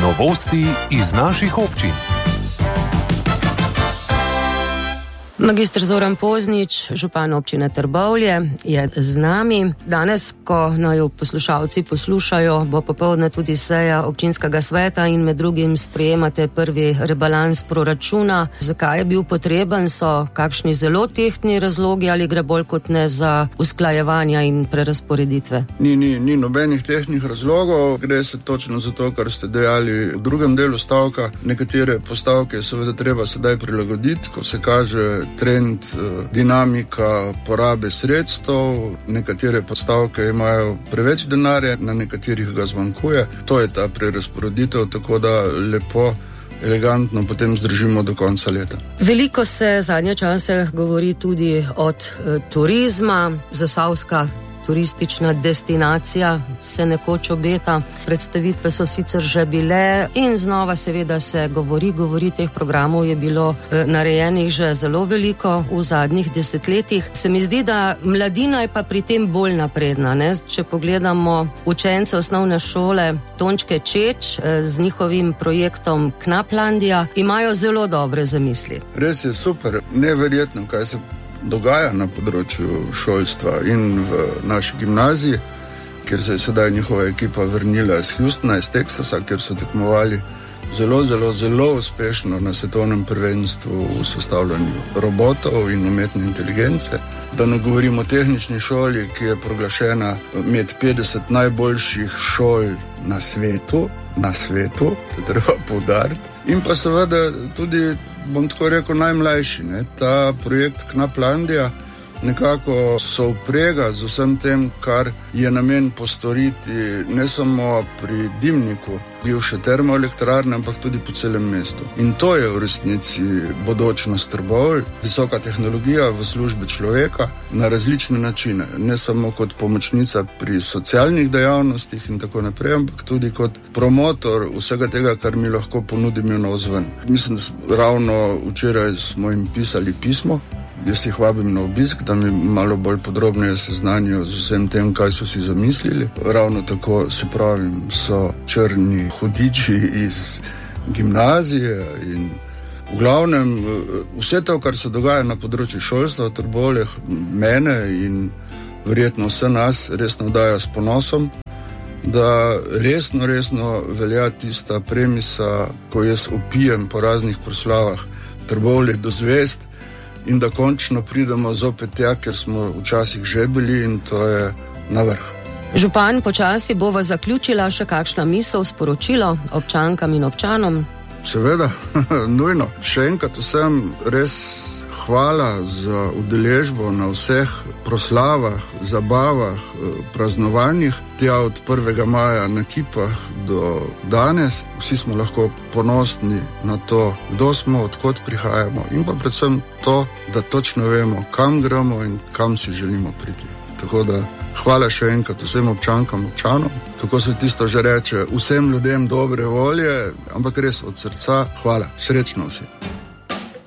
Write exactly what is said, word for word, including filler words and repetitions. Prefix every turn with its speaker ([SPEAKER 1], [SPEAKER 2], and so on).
[SPEAKER 1] Novosti iz naših občin.
[SPEAKER 2] Magister Zoran Poznič, župan občine Trbovlje, je z nami. Danes, ko naju poslušalci poslušajo, bo popoldne tudi seja občinskega sveta in med drugim sprejemate prvi rebalans proračuna. Zakaj je bil potreben, so kakšni zelo tehtni razlogi ali gre bolj kot ne za usklajevanja in prerasporeditve?
[SPEAKER 3] Ni, ni, ni nobenih tehtnih razlogov, gre se točno za to, kar ste dejali v drugem delu stavka. Nekatere postavke je seveda treba sedaj prilagoditi, ko se kaže trend, dinamika porabe sredstev, nekatere postavke imajo preveč denarja, na nekaterih ga zmanjkuje. To je ta prerazporeditev, tako da lepo, elegantno potem zdržimo do konca leta.
[SPEAKER 2] Veliko se zadnje čase govori tudi od e, turizma, zasavska turistična destinacija se nekoč obeta. Predstavitve so sicer že bile in znova seveda se govori, govori teh programov je bilo e, narejenih že zelo veliko v zadnjih desetletjih. Se mi zdi, da mladina je pa pri tem bolj napredna, ne? Če pogledamo učence osnovne šole Tončke Čeč e, z njihovim projektom Knaplandija, imajo zelo dobre zamisli.
[SPEAKER 3] Res je super, neverjetno, kaj se dogaja na področju šolstva in v naši gimnaziji, kjer se je sedaj njihova ekipa vrnila iz Houstona, iz Teksasa, kjer so tekmovali zelo, zelo, zelo uspešno na svetovnem prvenstvu v sestavljanju robotov in umetne inteligence. Da ne govorimo o tehnični šoli, ki je proglašena med petdeset najboljših šol na svetu, na svetu, to treba poudariti. In pa seveda tudi, bom tako rekel, najmlajši. Ne? Ta projekt Knaplandija nekako sovprega z vsem tem, kar je namen postoriti ne samo pri dimniku, bivše termoelektrarne, ampak tudi po celem mestu. In to je v resnici bodočnost Trbovlj, visoka tehnologija v službi človeka na različne načine, ne samo kot pomočnica pri socialnih dejavnostih in tako naprej, ampak tudi kot promotor vsega tega, kar mi lahko ponudimo navzven. Mislim, da ravno včeraj smo jim pisali pismo. Jaz jih vabim na obisk, da mi malo bolj podrobneje seznanijo z vsem tem, kaj so si zamislili. Ravno tako, se pravim, so črni hudiči iz gimnazije in v glavnem vse to, kar se dogaja na področju šolstva v Trbovljah, mene in verjetno vse nas res navdaja s ponosom, da resno, resno velja tista premisa, ko jaz opijem po raznih proslavah Trbovlje do zvezd, in da končno pridemo zopet tja, ker smo včasih že bili, in to je na vrh.
[SPEAKER 2] Župan, počasi bova zaključila še kakšna misel, sporočilo občankam in občanom?
[SPEAKER 3] Seveda, nujno. Še enkrat vsem res hvala za udeležbo na vseh proslavah, zabavah, praznovanjih, tja od prvega maja na Kipah do danes. Vsi smo lahko ponosni na to, kdo smo, odkot prihajamo in pa predvsem to, da točno vemo, kam gremo in kam si želimo priti. Tako da hvala še enkrat vsem občankam, občanom, kako se tisto že reče, vsem ljudem dobre volje, ampak res od srca hvala, srečno vsi.